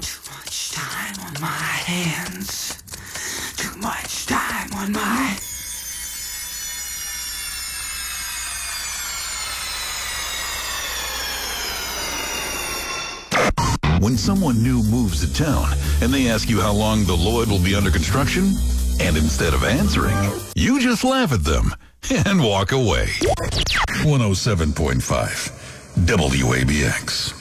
Too much time on my hands. Too much time on my... When someone new moves to town and they ask you how long the Lloyd will be under construction, and instead of answering, you just laugh at them and walk away. 107.5 WABX.